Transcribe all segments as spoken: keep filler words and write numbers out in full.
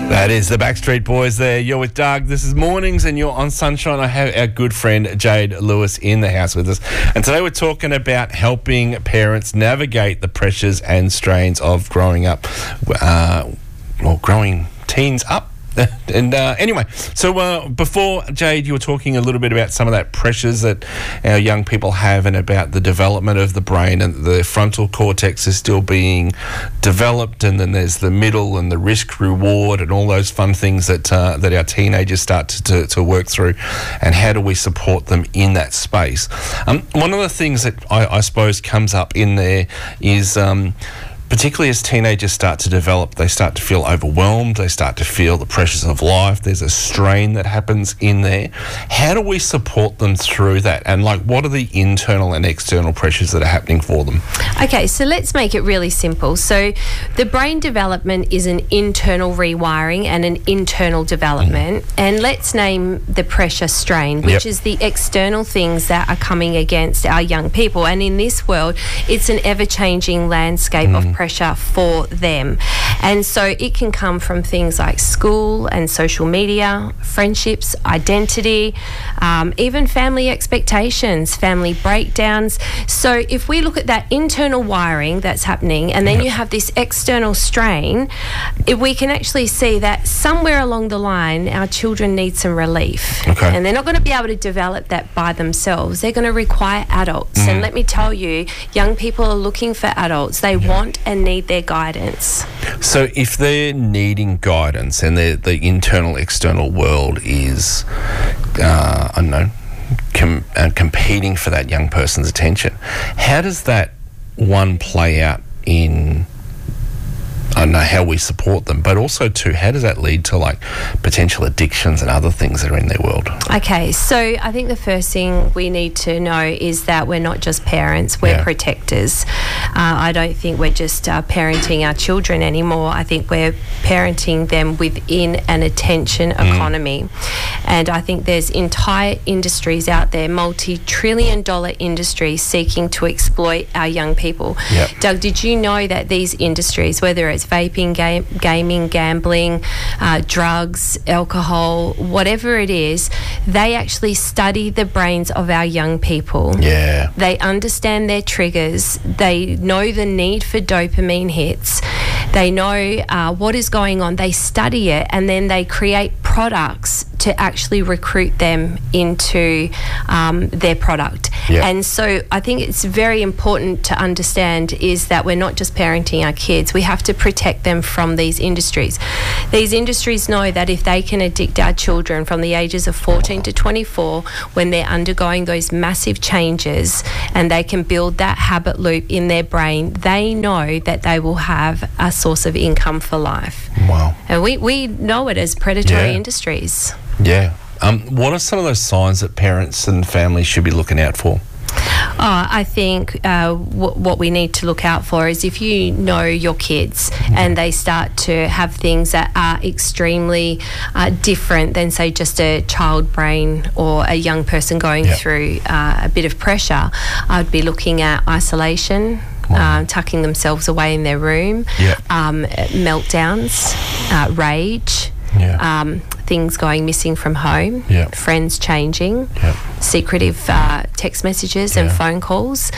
That is the Backstreet Boys there. You're with Doug. This is Mornings and you're on Sunshine. I have our good friend Jade Lewis in the house with us. And today we're talking about helping parents navigate the pressures and strains of growing up, uh, well, growing teens up. And uh, anyway, so uh, before, Jade, you were talking a little bit about some of that pressures that our young people have and about the development of the brain, and the frontal cortex is still being developed, and then there's the middle and the risk reward and all those fun things that uh, that our teenagers start to, to, to work through, and how do we support them in that space. Um, one of the things that I, I suppose comes up in there is um, particularly as teenagers start to develop, they start to feel overwhelmed, they start to feel the pressures of life, there's a strain that happens in there. How do we support them through that? And like, what are the internal and external pressures that are happening for them? Okay, so let's make it really simple. So the brain development is an internal rewiring and an internal development. Mm. And let's name the pressure strain, which yep. is the external things that are coming against our young people. And in this world, it's an ever-changing landscape mm. of pressure for them. And so it can come from things like school and social media, friendships, identity, um, even family expectations, family breakdowns. So if we look at that internal wiring that's happening, and then you have this external strain, if we can actually see that somewhere along the line our children need some relief. Okay. And they're not going to be able to develop that by themselves. They're going to require adults. Mm. And let me tell you, young people are looking for adults. They yeah. want and need their guidance. So if they're needing guidance and the internal external world is, uh, I don't know, com- uh, competing for that young person's attention, how does that one play out in, I don't know, how we support them, but also too, how does that lead to like potential addictions and other things that are in their world? Okay, so I think the first thing we need to know is that we're not just parents, we're yeah. protectors. Uh, I don't think we're just uh, parenting our children anymore. I think we're parenting them within an attention mm. economy. And I think there's entire industries out there, multi-trillion dollar industries seeking to exploit our young people. Yep. Doug, did you know that these industries, whether it's vaping, game, gaming, gambling, uh, drugs, alcohol, whatever it is, they actually study the brains of our young people. Yeah. They understand their triggers. They know the need for dopamine hits. They know uh, what is going on. They study it, and then they create products to actually recruit them into um, their product. Yeah. And so I think it's very important to understand is that we're not just parenting our kids. We have to protect them from these industries. These industries know that if they can addict our children from the ages of fourteen to twenty-four, when they're undergoing those massive changes, and they can build that habit loop in their brain, they know that they will have a source of income for life. Wow. And we, we know it as predatory yeah. industries. Yeah. Um, what are some of those signs that parents and families should be looking out for? Oh, I think uh, w- what we need to look out for is if you know your kids and they start to have things that are extremely uh, different than, say, just a child brain or a young person going yep. through uh, a bit of pressure, I'd be looking at isolation. Wow. Um, tucking themselves away in their room, yep. um, meltdowns, uh, rage, yeah. um, things going missing from home, yep. friends changing, yep. secretive uh, text messages yeah. and phone calls.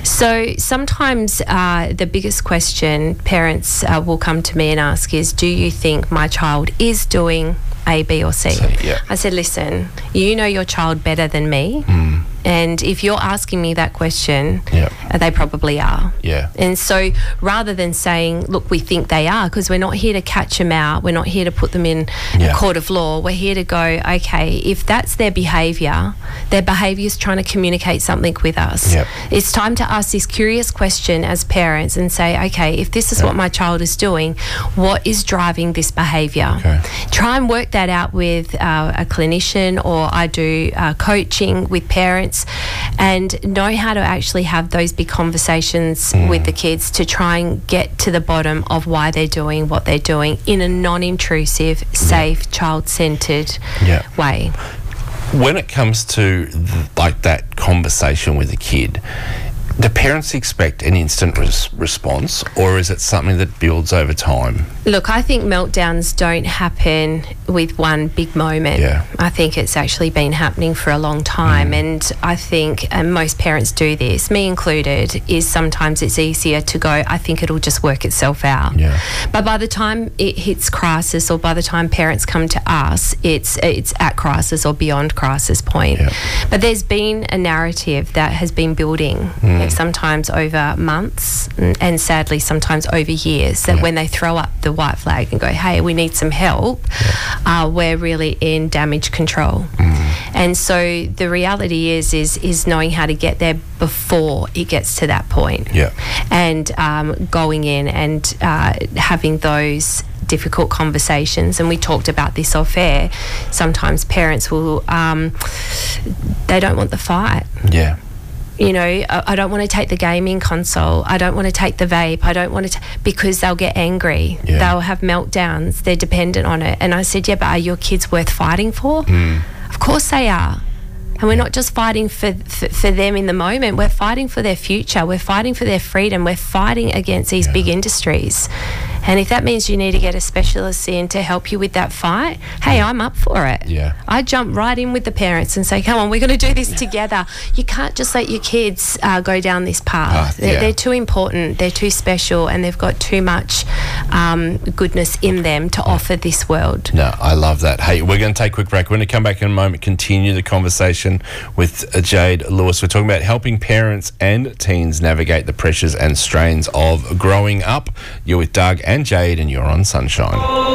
So sometimes uh, the biggest question parents uh, will come to me and ask is, do you think my child is doing A, B or C? So, yeah. I said, listen, you know your child better than me. Mm. And if you're asking me that question, yep. they probably are. Yeah. And so rather than saying, look, we think they are, because we're not here to catch them out, we're not here to put them in yeah. a court of law, we're here to go, okay, if that's their behaviour, their behaviour is trying to communicate something with us. Yep. It's time to ask this curious question as parents and say, okay, if this is yep. what my child is doing, what is driving this behaviour? Okay. Try and work that out with uh, a clinician, or I do uh, coaching with parents, and know how to actually have those big conversations mm. with the kids to try and get to the bottom of why they're doing what they're doing in a non-intrusive, safe, yeah. child-centred yeah. way. When it comes to th- like that conversation with a kid, Do parents expect an instant res- response, or is it something that builds over time? Look, I think meltdowns don't happen with one big moment. Yeah. I think it's actually been happening for a long time, mm. and I think, and most parents do this, me included, is sometimes it's easier to go, I think it'll just work itself out. Yeah. But by the time it hits crisis, or by the time parents come to us, it's it's at crisis or beyond crisis point. Yeah. But there's been a narrative that has been building, mm. sometimes over months, and, and sadly sometimes over years, that yeah. when they throw up the white flag and go, hey, we need some help, yeah. uh, we're really in damage control. Mm. And so the reality is, is is knowing how to get there before it gets to that point. Yeah. And um, going in and uh, having those difficult conversations, and we talked about this off air. Sometimes parents will, um, they don't want the fight. Yeah. You know, I, I don't want to take the gaming console. I don't want to take the vape. I don't want to, t- because they'll get angry. Yeah. They'll have meltdowns. They're dependent on it. And I said, yeah, but are your kids worth fighting for? Mm. Of course they are. And we're not just fighting for, for for them in the moment. We're fighting for their future. We're fighting for their freedom. We're fighting against these yeah. big industries. And if that means you need to get a specialist in to help you with that fight, hey, I'm up for it. Yeah. I jump right in with the parents and say, come on, we're going to do this together. You can't just let your kids uh, go down this path. Uh, they're, yeah. they're too important. They're too special, and they've got too much um, goodness in them to yeah. offer this world. No, I love that. Hey, we're going to take a quick break. We're going to come back in a moment, continue the conversation with uh, Jade Lewis. We're talking about helping parents and teens navigate the pressures and strains of growing up. You're with Doug and Jade, and you're on Sunshine.